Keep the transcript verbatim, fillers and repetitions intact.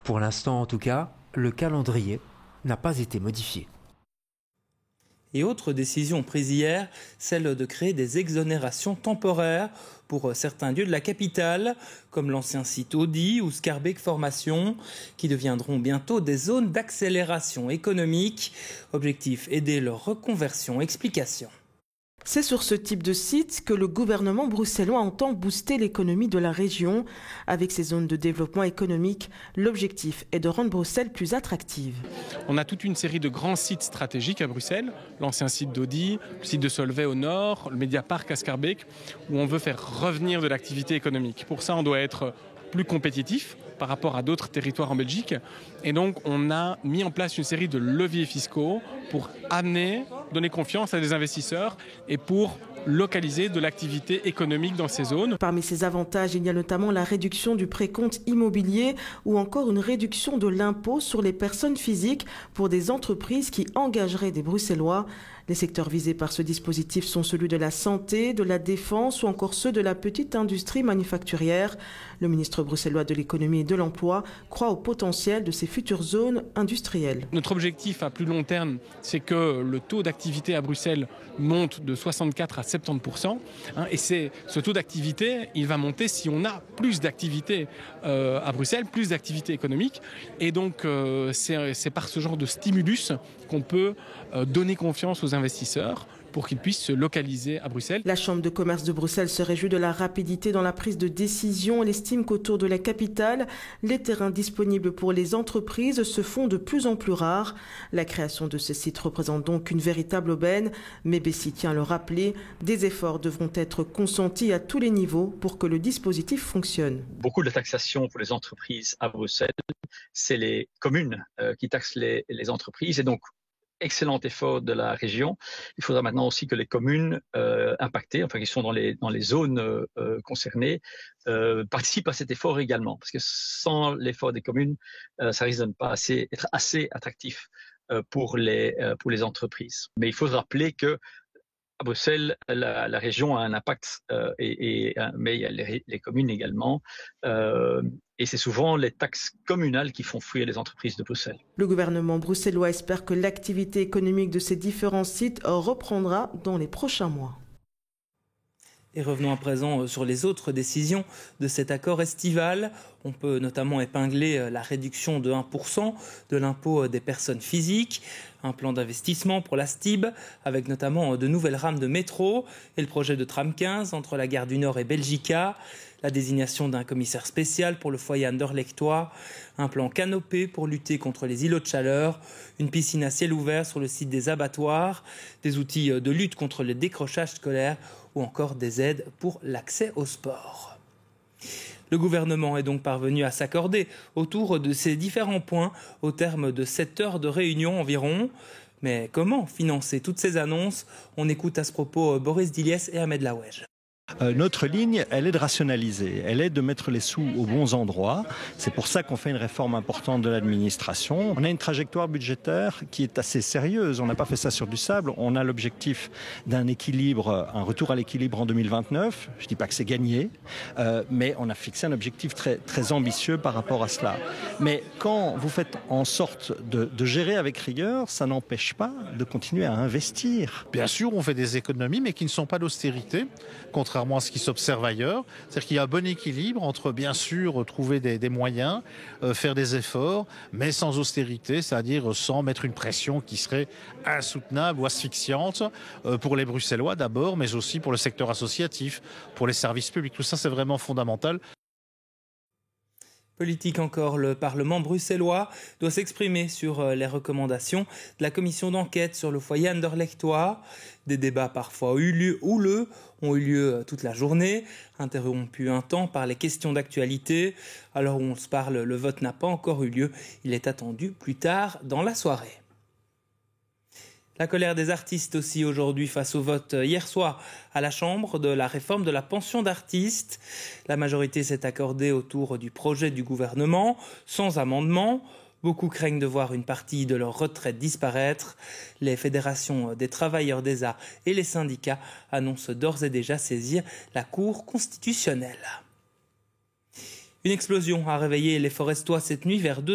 Pour l'instant en tout cas, le calendrier n'a pas été modifié. Et autre décision prise hier, celle de créer des exonérations temporaires pour certains lieux de la capitale, comme l'ancien site Audi ou Scarbeck Formation, qui deviendront bientôt des zones d'accélération économique. Objectif, aider leur reconversion. Explication. C'est sur ce type de site que le gouvernement bruxellois entend booster l'économie de la région. Avec ces zones de développement économique, l'objectif est de rendre Bruxelles plus attractive. On a toute une série de grands sites stratégiques à Bruxelles, l'ancien site d'Audi, le site de Solvay au nord, le Mediapark à Scarbeck, où on veut faire revenir de l'activité économique. Pour ça, on doit être plus compétitif par rapport à d'autres territoires en Belgique. Et donc, on a mis en place une série de leviers fiscaux pour amener, donner confiance à des investisseurs et pour localiser de l'activité économique dans ces zones. Parmi ces avantages, il y a notamment la réduction du précompte immobilier ou encore une réduction de l'impôt sur les personnes physiques pour des entreprises qui engageraient des Bruxellois. Les secteurs visés par ce dispositif sont celui de la santé, de la défense ou encore ceux de la petite industrie manufacturière. Le ministre bruxellois de l'économie et de l'emploi croit au potentiel de ces futures zones industrielles. Notre objectif à plus long terme, c'est que le taux d'activité à Bruxelles monte de soixante-quatre à soixante-dix pour cent. Hein, et c'est, ce taux d'activité, il va monter si on a plus d'activité euh, à Bruxelles, plus d'activité économique. Et donc, euh, c'est, c'est par ce genre de stimulus qu'on peut euh, donner confiance aux investisseurs pour qu'ils puissent se localiser à Bruxelles. La Chambre de commerce de Bruxelles se réjouit de la rapidité dans la prise de décision. Elle estime qu'autour de la capitale, les terrains disponibles pour les entreprises se font de plus en plus rares. La création de ce site représente donc une véritable aubaine. Mais Bessie tient à le rappeler, des efforts devront être consentis à tous les niveaux pour que le dispositif fonctionne. Beaucoup de taxation pour les entreprises à Bruxelles, c'est les communes euh, qui taxent les, les entreprises et donc excellent effort de la région. Il faudra maintenant aussi que les communes euh, impactées, enfin qui sont dans les dans les zones euh, concernées, euh, participent à cet effort également, parce que sans l'effort des communes, euh, ça risque de ne pas assez, être assez attractif euh, pour les euh, pour les entreprises. Mais il faut se rappeler que à Bruxelles, la, la région a un impact, euh, et, et, mais il y a les, les communes également. Euh, et c'est souvent les taxes communales qui font fuir les entreprises de Bruxelles. Le gouvernement bruxellois espère que l'activité économique de ces différents sites reprendra dans les prochains mois. Et revenons à présent sur les autres décisions de cet accord estival. On peut notamment épingler la réduction de un pour cent de l'impôt des personnes physiques, un plan d'investissement pour la S T I B, avec notamment de nouvelles rames de métro, et le projet de tram quinze entre la gare du Nord et Belgica, la désignation d'un commissaire spécial pour le foyer anderlechtois, un plan canopé pour lutter contre les îlots de chaleur, une piscine à ciel ouvert sur le site des abattoirs, des outils de lutte contre le décrochage scolaire ou encore des aides pour l'accès au sport. Le gouvernement est donc parvenu à s'accorder autour de ces différents points au terme de sept heures de réunion environ. Mais comment financer toutes ces annonces ? On écoute à ce propos Boris Diliès et Ahmed Laouej. Euh, notre ligne, elle est de rationaliser, elle est de mettre les sous aux bons endroits. C'est pour ça qu'on fait une réforme importante de l'administration. On a une trajectoire budgétaire qui est assez sérieuse. On n'a pas fait ça sur du sable. On a l'objectif d'un équilibre, un retour à l'équilibre en deux mille vingt-neuf. Je ne dis pas que c'est gagné, euh, mais on a fixé un objectif très, très ambitieux par rapport à cela. Mais quand vous faites en sorte de, de gérer avec rigueur, ça n'empêche pas de continuer à investir. Bien sûr, on fait des économies, mais qui ne sont pas d'austérité, contrairement à ce qui s'observe ailleurs. C'est-à-dire qu'il y a un bon équilibre entre, bien sûr, trouver des, des moyens, euh, faire des efforts, mais sans austérité, c'est-à-dire sans mettre une pression qui serait insoutenable ou asphyxiante euh, pour les Bruxellois d'abord, mais aussi pour le secteur associatif, pour les services publics. Tout ça, c'est vraiment fondamental. Politique encore, le Parlement bruxellois doit s'exprimer sur les recommandations de la commission d'enquête sur le foyer anderlechtois. Des débats parfois houleux ont eu lieu toute la journée, interrompus un temps par les questions d'actualité. Alors où on se parle, le vote n'a pas encore eu lieu. Il est attendu plus tard dans la soirée. La colère des artistes aussi aujourd'hui face au vote hier soir à la Chambre de la réforme de la pension d'artistes. La majorité s'est accordée autour du projet du gouvernement, sans amendement. Beaucoup craignent de voir une partie de leur retraite disparaître. Les fédérations des travailleurs des arts et les syndicats annoncent d'ores et déjà saisir la Cour constitutionnelle. Une explosion a réveillé les Forestois cette nuit vers deux